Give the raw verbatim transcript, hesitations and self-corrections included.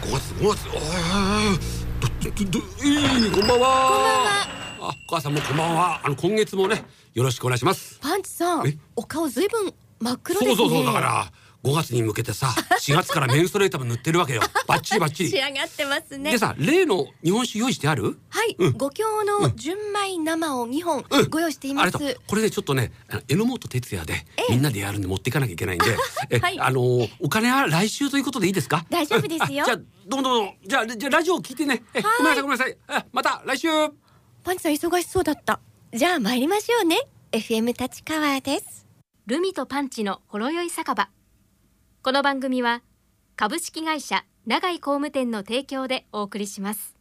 ごがつごがつ、あーどどどいいこんばんは。 こんばんは。 あ、お母さんもこんばんは。あの今月もねよろしくお願いします。 パンチさん、 えお顔ずいぶん真っ黒ですね。 そうそうそう、だからごがつに向けてさ、しがつからメンストレーターも塗ってるわけよ。バッチリバッチリ仕上がってますね。 でさ、例の日本酒用意してある？ はい、 うん五強の純米生をにほんうんご用意しています。 あれとこれでちょっとね、あの榎本哲也でみんなでやるんで持っていかなきゃいけないんで、え、 はいあのーお金は来週ということでいいですか？ 大丈夫ですよ。 うんあじゃあどうもどうも、じゃあじゃあラジオを聞いてね。えごめんなさいごめんなさい。あまた来週。 パンチさん忙しそうだった。じゃあ参りましょうね。 エフエム 立川です。 ルミとパンチのほろ酔い酒場。この番組は株式会社永井工務店の提供でお送りします。